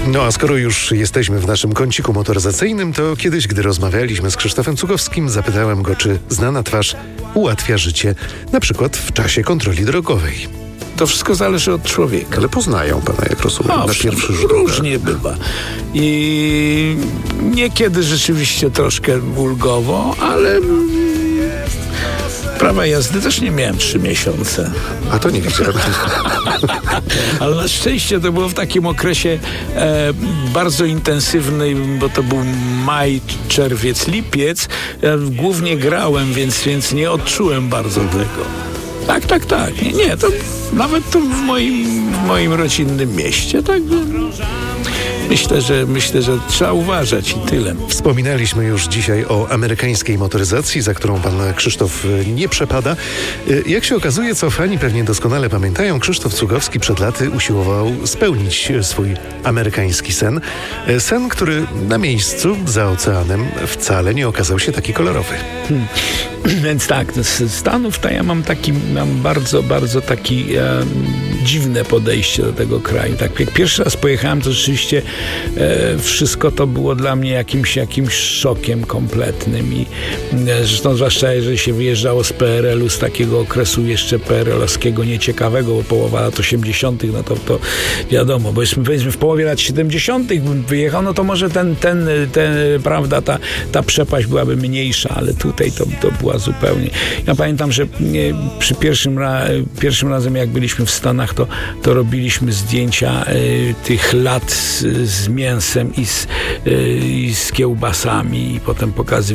No a skoro już jesteśmy w naszym kąciku motoryzacyjnym, to kiedyś, gdy rozmawialiśmy z Krzysztofem Cugowskim, zapytałem go, czy znana twarz ułatwia życie, na przykład w czasie kontroli drogowej. To wszystko zależy od człowieka. Ale poznają pana, jak rozumiem, na pierwszy rzut oka. Różnie bywa. I niekiedy rzeczywiście troszkę ulgowo, ale prawa jazdy też nie miałem 3 miesiące. A to nie widziałem. Ale na szczęście to było w takim okresie bardzo intensywnym, bo to był maj, czerwiec, lipiec. Ja głównie grałem, więc nie odczułem bardzo tego. Tak. Nie, to nawet to w moim rodzinnym mieście. Tak. Myślę, że trzeba uważać i tyle. Wspominaliśmy już dzisiaj o amerykańskiej motoryzacji, za którą pan Krzysztof nie przepada. Jak się okazuje, co fani pewnie doskonale pamiętają, Krzysztof Cugowski przed laty usiłował spełnić swój amerykański sen. Sen, który na miejscu, za oceanem, wcale nie okazał się taki kolorowy. Więc tak, z Stanów to ja mam bardzo, bardzo dziwne podejście do tego kraju. Tak, jak pierwszy raz pojechałem, to rzeczywiście wszystko to było dla mnie jakimś szokiem kompletnym i zresztą zwłaszcza jeżeli się wyjeżdżało z PRL-u, z takiego okresu jeszcze PRL-owskiego nieciekawego, bo połowa lat 80., no to wiadomo, bo powiedzmy w połowie lat 70. bym wyjechał, no to może prawda, ta przepaść byłaby mniejsza, ale tutaj to była zupełnie. Ja pamiętam, że przy pierwszym razem jak byliśmy w Stanach, to robiliśmy zdjęcia tych lat z mięsem i z kiełbasami i potem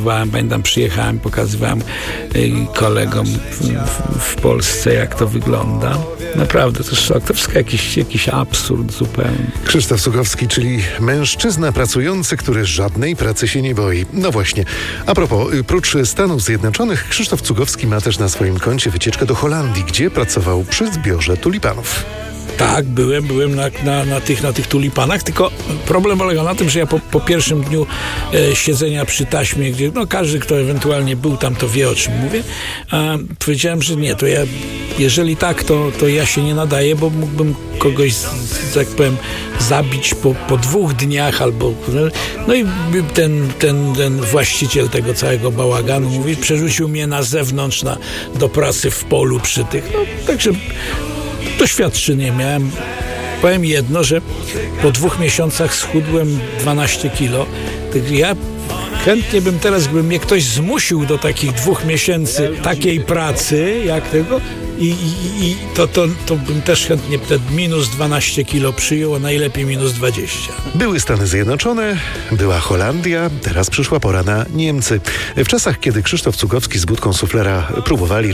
pokazywałem kolegom w Polsce, jak to wygląda. Naprawdę, to szok. To wszystko jakiś absurd zupełnie. Krzysztof Cugowski, czyli mężczyzna pracujący, który żadnej pracy się nie boi. No właśnie. A propos, prócz Stanów Zjednoczonych, Krzysztof Cugowski ma też na swoim koncie wycieczkę do Holandii, gdzie pracował przy zbiorze tulipanów. Tak, byłem na tych tulipanach, tylko problem polegał na tym, że ja po pierwszym dniu siedzenia przy taśmie, gdzie każdy, kto ewentualnie był tam, to wie, o czym mówię, powiedziałem, że nie, to ja, jeżeli tak, to ja się nie nadaję, bo mógłbym kogoś, tak powiem, zabić po 2 dniach albo... No i ten właściciel tego całego bałaganu mówi, przerzucił mnie na zewnątrz do pracy w polu przy tych, także doświadczenie miałem. Powiem jedno, że po 2 miesiącach schudłem 12 kilo. Tak ja chętnie bym teraz, gdyby mnie ktoś zmusił do takich 2 miesięcy takiej pracy, jak tego, i to bym też chętnie te minus 12 kilo przyjął, a najlepiej minus 20. Były Stany Zjednoczone, była Holandia, teraz przyszła pora na Niemcy. W czasach, kiedy Krzysztof Cugowski z budką suflera próbowali